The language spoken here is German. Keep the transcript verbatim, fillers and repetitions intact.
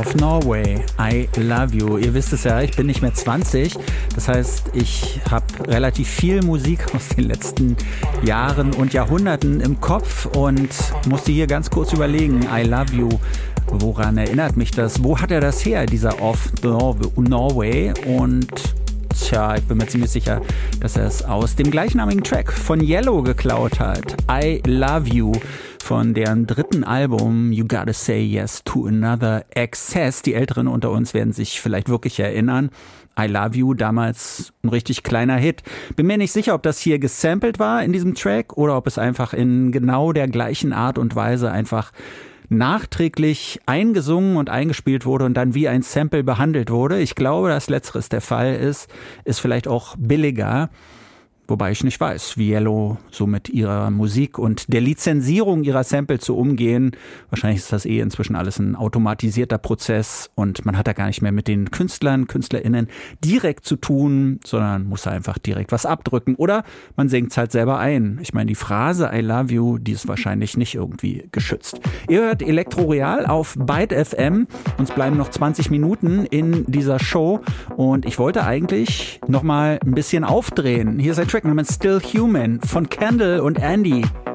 of Norway, I Love You. Ihr wisst es ja, ich bin nicht mehr zwanzig. Das heißt, ich habe relativ viel Musik aus den letzten Jahren und Jahrhunderten im Kopf und musste hier ganz kurz überlegen, I Love You. Woran erinnert mich das? Wo hat er das her, dieser Of Norway? Und tja, ich bin mir ziemlich sicher, dass er es aus dem gleichnamigen Track von Yellow geklaut hat. I Love You. Von deren dritten Album You Gotta Say Yes to Another Excess. Die Älteren unter uns werden sich vielleicht wirklich erinnern. I Love You, damals ein richtig kleiner Hit. Bin mir nicht sicher, ob das hier gesampelt war in diesem Track oder ob es einfach in genau der gleichen Art und Weise einfach nachträglich eingesungen und eingespielt wurde und dann wie ein Sample behandelt wurde. Ich glaube, dass letzteres der Fall ist, ist vielleicht auch billiger. Wobei ich nicht weiß, wie Yellow so mit ihrer Musik und der Lizenzierung ihrer Sample zu umgehen. Wahrscheinlich ist das eh inzwischen alles ein automatisierter Prozess und man hat da gar nicht mehr mit den Künstlern, KünstlerInnen direkt zu tun, sondern muss einfach direkt was abdrücken. Oder man singt es halt selber ein. Ich meine, die Phrase I love you, die ist wahrscheinlich nicht irgendwie geschützt. Ihr hört Elektro Real auf Byte F M. Uns bleiben noch zwanzig Minuten in dieser Show und ich wollte eigentlich noch mal ein bisschen aufdrehen. Hier ist ein Track namens Still Human von Kendall und Andy.